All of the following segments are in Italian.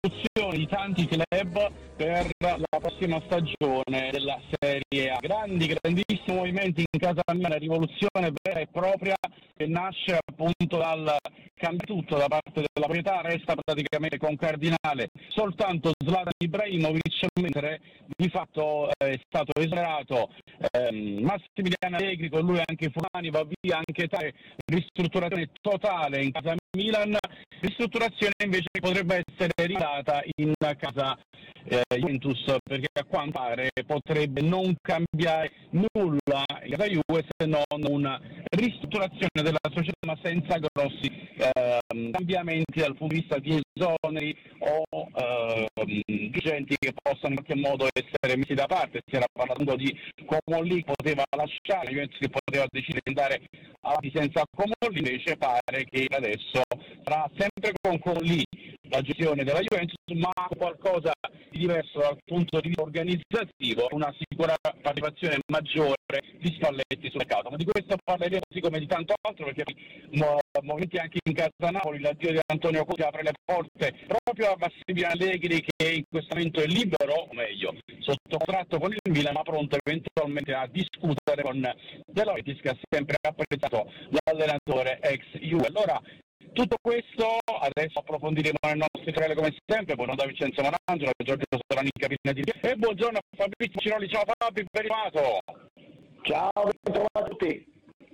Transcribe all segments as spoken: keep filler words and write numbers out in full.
costruzione di tanti club per la prossima stagione della Serie A. Grandi, grandissimi movimenti in casa mia, una rivoluzione vera e propria che nasce appunto dal cambia tutto da parte della proprietà, resta praticamente con Cardinale soltanto Zlatan Ibrahimovic, mentre di fatto è stato esonerato ehm, Massimiliano Allegri, con lui anche Furlani, va via anche tale ristrutturazione totale in casa Milan, ristrutturazione invece che potrebbe essere rilata in casa eh, Juventus, perché a quanto pare potrebbe non cambiare nulla in casa Juve se non una ristrutturazione della società ma senza grossi eh, cambiamenti dal punto di vista di esoneri o eh, dirigenti che possano in qualche modo essere messi da parte. Si era parlato di Comolli che poteva lasciare, Juventus che poteva decidere di andare avanti senza Comolli, invece pare che adesso sarà sempre con Comolli la gestione della Juventus, ma qualcosa di diverso dal punto di vista organizzativo, una sicura partecipazione maggiore di Spalletti sul mercato. Ma di questo parleremo così come di tanto altro, perché mo, movimenti anche in casa Napoli, l'addio di Antonio Conte apre le porte proprio a Massimiliano Allegri, che in questo momento è libero, o meglio, sotto contratto con il Milan, ma pronto eventualmente a discutere con De Laurentiis, che ha sempre apprezzato l'allenatore ex Juve. Allora, tutto questo adesso approfondiremo nel nostro tutorial come sempre. Buongiorno da Vincenzo Marangelo, Giorgio Solani, cabina di e buongiorno a Fabrizio Ciroli. Ciao Fabio, ben arrivato. Ciao, ben trovato a tutti.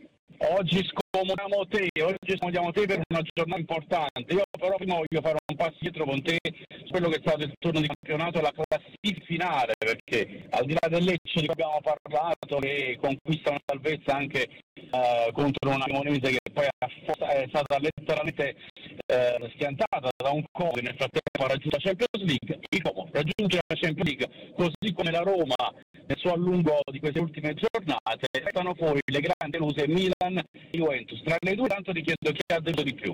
Oggi scomodiamo te, oggi scomodiamo te per una giornata importante. Io però prima voglio fare un passo dietro con te su quello che è stato il turno di campionato e la classifica finale, perché al di là del Lecce di cui abbiamo parlato, che conquista una salvezza anche eh, contro una Cremonese che poi è stata letteralmente eh, schiantata da un Como, nel frattempo ha raggiunto la Champions League, il Como raggiunge la Champions League, così come la Roma nel suo allungo di queste ultime giornate. Restano fuori le grandi deluse Milan e Juventus. Tra le due tanto ti chiedo chi ha detto di più.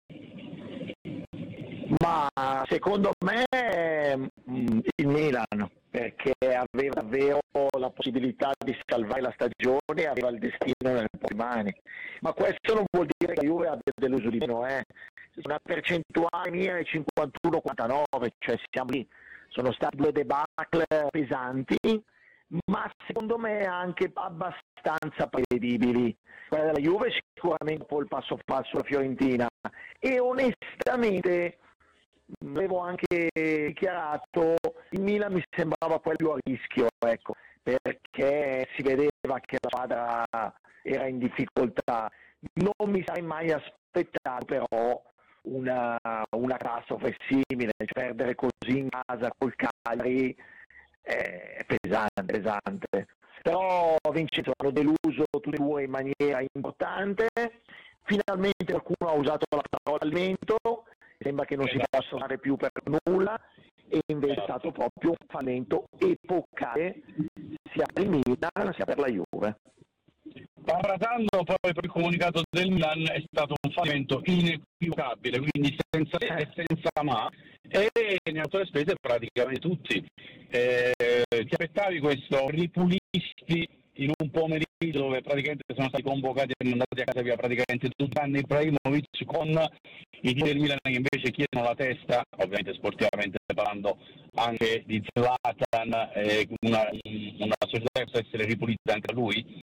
Ma secondo me mh, il Milan, perché aveva davvero la possibilità di salvare la stagione e aveva il destino nelle proprie mani. Ma questo non vuol dire che la Juve abbia deluso di meno, eh. Una percentuale mia è cinquantuno quarantanove, cioè siamo lì. Sono stati due debacle pesanti, ma secondo me anche abbastanza prevedibili. Quella della Juve sicuramente poi il passo falso alla Fiorentina, e onestamente avevo anche dichiarato il Milan mi sembrava quello più a rischio, ecco, perché si vedeva che la squadra era in difficoltà. Non mi sarei mai aspettato però una, una catastrofe simile, cioè perdere così in casa col Cagliari è pesante, pesante. Però Vincenzo hanno deluso tutti e due in maniera importante. Finalmente qualcuno ha usato la parola fallimento, sembra che non si possa fare più per nulla, e invece è stato proprio un fallimento epocale sia per il Milan sia per la Juve. Parlando poi per il comunicato del Milan, è stato un fallimento inequivocabile, quindi senza se e senza ma, e ne ha le spese praticamente tutti. Eh, ti aspettavi questo ripulisti in un pomeriggio dove praticamente sono stati convocati e mandati a casa via praticamente tutti anni Ibrahimovic, con i tifosi del Milan che invece chiedono la testa, ovviamente sportivamente parlando, anche di Zlatan, eh, una, una società che possa essere ripulita anche da lui?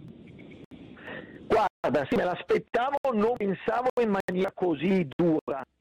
Guarda, sì, me l'aspettavo, non pensavo in maniera così dura,